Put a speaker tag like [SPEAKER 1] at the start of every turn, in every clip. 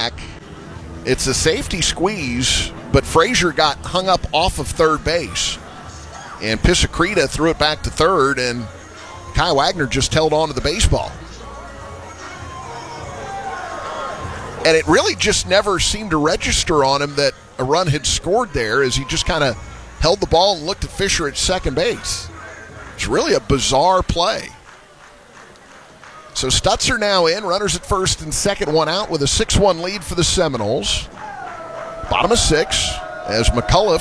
[SPEAKER 1] back. It's a safety squeeze, but Frazier got hung up off of third base. And Pisacreta threw it back to third, and Kai Wagner just held on to the baseball. And it really just never seemed to register on him that a run had scored there, as he just kind of held the ball and looked at Fisher at second base. It's really a bizarre play. So Stutzer now in, runners at first and second, one out with a 6-1 lead for the Seminoles. Bottom of 6 as McCullough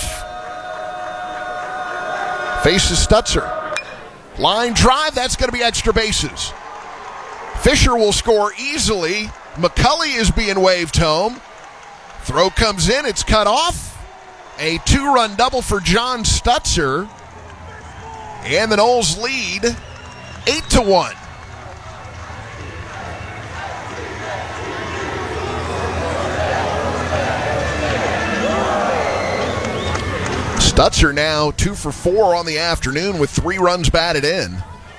[SPEAKER 1] faces Stutzer. Line drive, that's going to be extra bases. Fisher will score easily. McCulley is being waved home. Throw comes in, it's cut off. A 2-run double for John Stutzer. And the Noles lead 8-1. Stutzer now 2 for 4 on the afternoon with 3 runs batted in,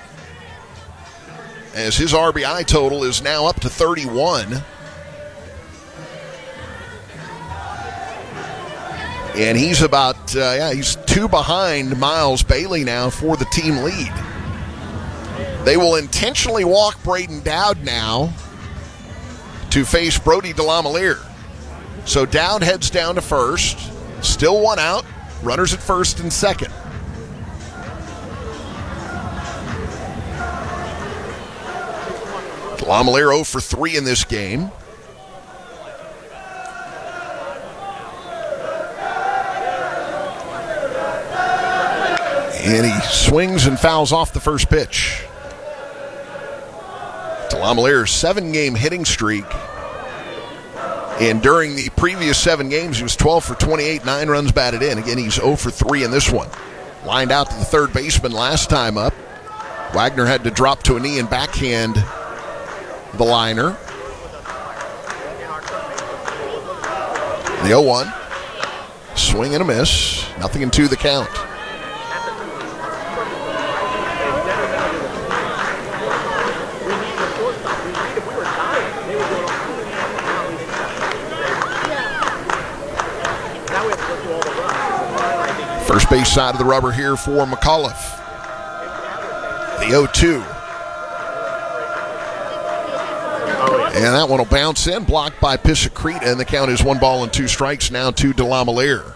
[SPEAKER 1] as his RBI total is now up to 31. And he's about, he's 2 behind Miles Bailey now for the team lead. They will intentionally walk Braden Dowd now to face Brody DeLamielleure. So Dowd heads down to first, still 1 out, runners at first and second. DeLamielleure 0 for 3 in this game. And he swings and fouls off the first pitch. DeLamielleire's 7-game hitting streak. And during the previous 7 games, he was 12 for 28, 9 runs batted in. Again, he's 0 for 3 in this one. Lined out to the third baseman last time up. Wagner had to drop to a knee and backhand the liner. The 0-1. Swing and a miss. Nothing in 2 the count. First base side of the rubber here for McCullough. The 0-2. And that one will bounce in, blocked by Pisacreta, and the count is 1 ball and 2 strikes now to DeLamielleure.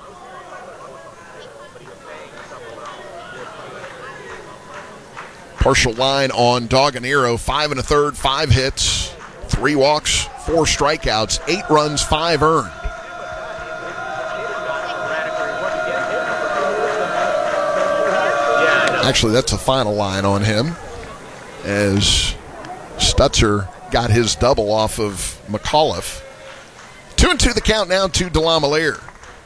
[SPEAKER 1] Partial line on Doganero, 5 1/3, 5 hits, 3 walks, 4 strikeouts, 8 runs, 5 earned. Actually, that's a final line on him, as Stutzer got his double off of McCullough. 2-2 the count now to DeLamielleure.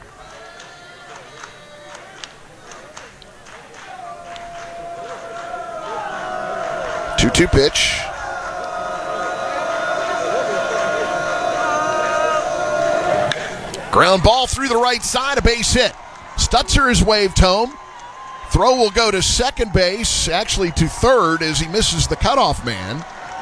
[SPEAKER 1] Two pitch. Ground ball through the right side, a base hit. Stutzer is waved home. Throw will go to second base, actually to third, as he misses the cutoff man.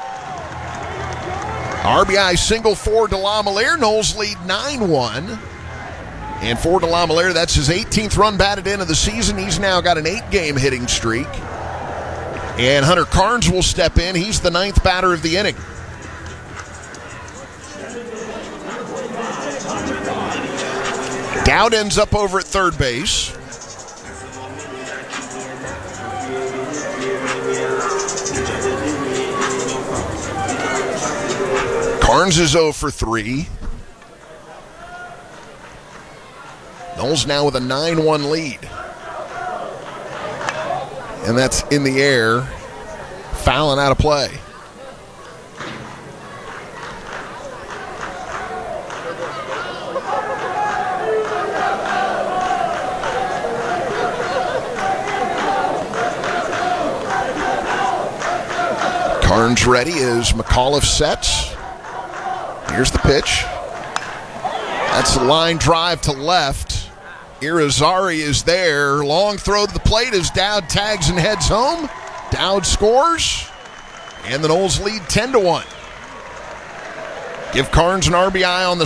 [SPEAKER 1] RBI single for DeLamielleure. Noles lead 9-1. And for DeLamielleure, that's his 18th run batted in of the season. He's now got an 8-game hitting streak. And Hunter Carnes will step in. He's the 9th batter of the inning. Dowd ends up over at third base. Carnes is 0 for 3. Noles now with a 9-1 lead. And that's in the air, fouling out of play. Carnes ready as McCullough sets. Here's the pitch. That's a line drive to left. Irizarry is there. Long throw to the plate as Dowd tags and heads home. Dowd scores. And the Noles lead 10-1. Give Carnes an RBI on the